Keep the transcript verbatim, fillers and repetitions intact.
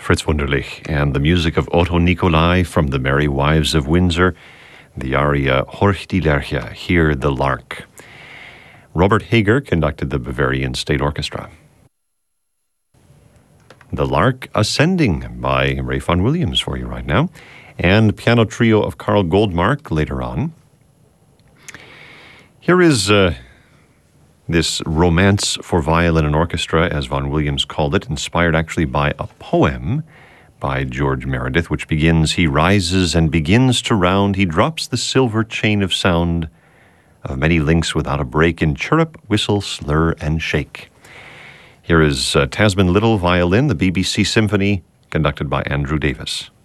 Fritz Wunderlich, and the music of Otto Nicolai from The Merry Wives of Windsor, the aria Horch die Lerche, Hear the Lark. Robert Hager conducted the Bavarian State Orchestra. The Lark Ascending by Ray Vaughan Williams for you right now, and piano trio of Carl Goldmark later on. Here is uh, this romance for violin and orchestra, as Vaughan Williams called it, inspired actually by a poem by George Meredith, which begins, "He rises and begins to round, he drops the silver chain of sound of many links without a break in chirrup, whistle, slur, and shake." Here is uh, Tasman Little violin, the B B C Symphony, conducted by Andrew Davis.